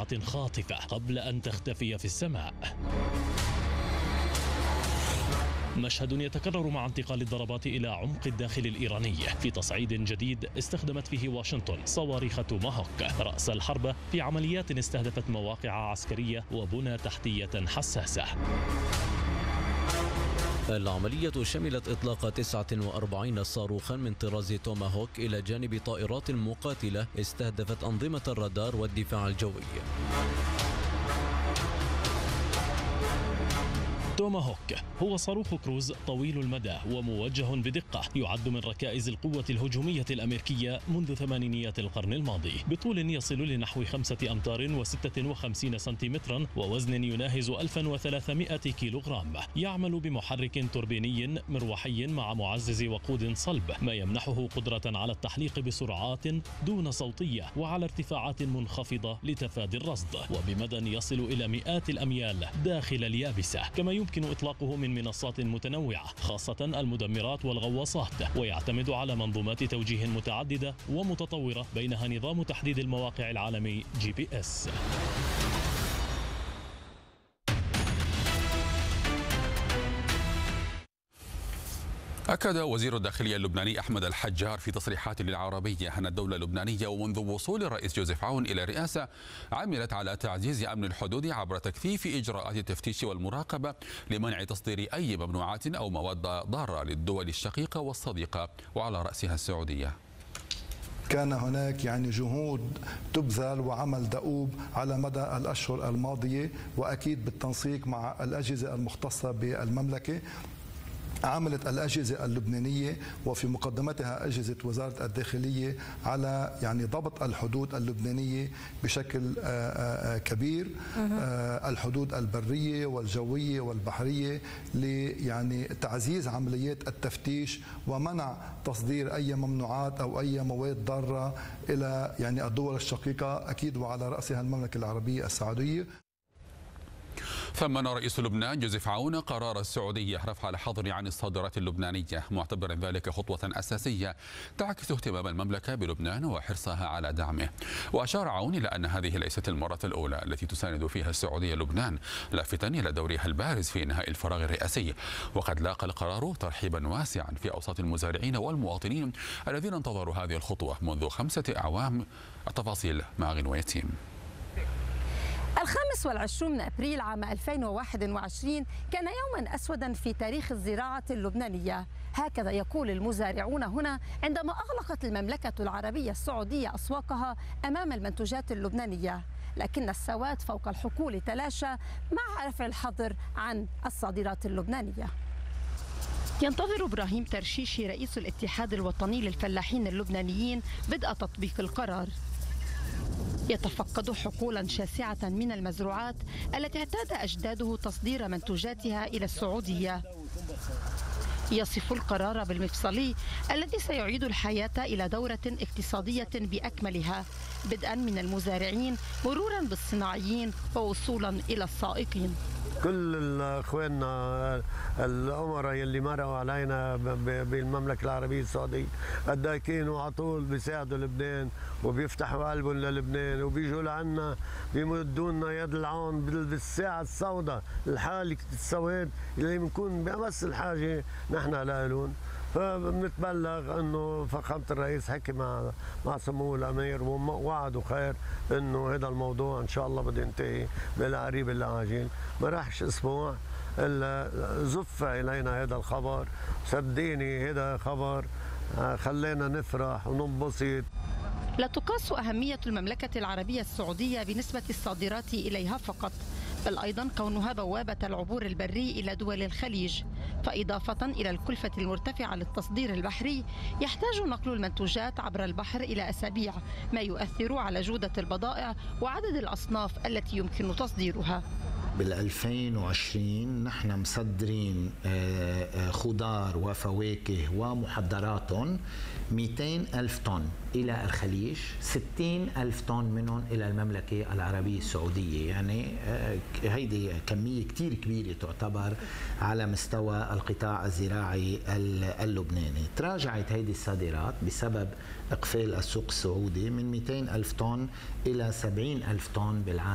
صاعقة خاطفة قبل أن تختفي في السماء. مشهد يتكرر مع انتقال الضربات إلى عمق الداخل الإيراني في تصعيد جديد استخدمت فيه واشنطن صواريخ توماهوك رأس الحرب في عمليات استهدفت مواقع عسكرية وبنى تحتية حساسة. العملية شملت إطلاق 49 صاروخا من طراز توماهوك إلى جانب طائرات مقاتلة استهدفت أنظمة الرادار والدفاع الجوي. توماهوك هو صاروخ كروز طويل المدى وموجه بدقة، يعد من ركائز القوة الهجومية الأمريكية منذ ثمانينيات القرن الماضي، بطول يصل لنحو 5 أمتار و56 سنتيمترا ووزن يناهز 1300 كيلوغرام. يعمل بمحرك توربيني مروحي مع معزز وقود صلب، ما يمنحه قدرة على التحليق بسرعات دون صوتية وعلى ارتفاعات منخفضة لتفادي الرصد، وبمدى يصل إلى مئات الأميال داخل اليابسة. كما يمكن إطلاقه من منصات متنوعة خاصة المدمرات والغواصات، ويعتمد على منظومات توجيه متعددة ومتطورة بينها نظام تحديد المواقع العالمي GPS. أكد وزير الداخلية اللبناني أحمد الحجار في تصريحات للعربية أن الدولة اللبنانية ومنذ وصول الرئيس جوزيف عون إلى الرئاسة عملت على تعزيز أمن الحدود عبر تكثيف إجراءات التفتيش والمراقبة لمنع تصدير أي ممنوعات أو مواد ضارة للدول الشقيقة والصديقة وعلى رأسها السعودية. كان هناك جهود تبذل وعمل دؤوب على مدى الأشهر الماضية، وأكيد بالتنسيق مع الأجهزة المختصة بالمملكة. عملت الأجهزة اللبنانية وفي مقدمتها أجهزة وزارة الداخلية على ضبط الحدود اللبنانية بشكل كبير، الحدود البرية والجوية والبحرية، لتعزيز عمليات التفتيش ومنع تصدير أي ممنوعات أو أي مواد ضارة إلى الدول الشقيقة، أكيد وعلى رأسها المملكة العربية السعودية. ثمن رئيس لبنان جوزيف عون قرار السعودية رفع الحظر عن الصادرات اللبنانية، معتبرا ذلك خطوة أساسية تعكس اهتمام المملكة بلبنان وحرصها على دعمه. وأشار عون إلى أن هذه ليست المرة الأولى التي تساند فيها السعودية لبنان، لافتا إلى دورها البارز في إنهاء الفراغ الرئاسي. وقد لاقى القرار ترحيبا واسعا في أوساط المزارعين والمواطنين الذين انتظروا هذه الخطوة منذ 5 أعوام. التفاصيل مع غنوة يتيم. 25 من أبريل عام 2021 كان يوما أسودا في تاريخ الزراعة اللبنانية، هكذا يقول المزارعون هنا عندما أغلقت المملكة العربية السعودية أسواقها أمام المنتوجات اللبنانية. لكن السواد فوق الحقول تلاشى مع رفع الحظر عن الصادرات اللبنانية. ينتظر إبراهيم ترشيشي رئيس الاتحاد الوطني للفلاحين اللبنانيين بدء تطبيق القرار. يتفقد حقولا شاسعة من المزروعات التي اعتاد أجداده تصدير منتوجاتها إلى السعودية. يصف القرار بالمفصلي الذي سيعيد الحياة إلى دورة اقتصادية بأكملها، بدءا من المزارعين مرورا بالصناعيين ووصولا إلى السائقين. كل اخواننا الامراء اللي مروا علينا بالمملكه العربيه السعوديه قد كانوا على طول بيساعدوا لبنان وبيفتحوا قلبهم للبنان وبيجوا لعنا بيمدوا لنا يد العون بالساعه السوداء، الحاله السواد اللي بنكون بأمس الحاجه نحن لهم. فبنتبلغ انه فخامه الرئيس حكي مع سمو الامير ووعدوا خير انه هذا الموضوع ان شاء الله بده ينتهي بالقريب العاجل. ما راحش اسبوع الا زف الينا هذا الخبر، صدقيني هذا خبر خلينا نفرح وننبسط. لا تقاس أهمية المملكة العربية السعودية بنسبة الصادرات إليها فقط، بل أيضا كونها بوابة العبور البري إلى دول الخليج. فإضافة إلى الكلفة المرتفعة للتصدير البحري، يحتاج نقل المنتوجات عبر البحر إلى أسابيع، ما يؤثر على جودة البضائع وعدد الأصناف التي يمكن تصديرها. بال2020 نحن مصدرين خضار وفواكه ومحضراتهم 200,000 طن إلى الخليج، 60,000 طن منهم إلى المملكة العربية السعودية. هيدي كمية كتير كبيرة تعتبر على مستوى القطاع الزراعي اللبناني. تراجعت هيدي الصادرات بسبب إقفال السوق السعودي من 200,000 طن إلى 70,000 طن بالعام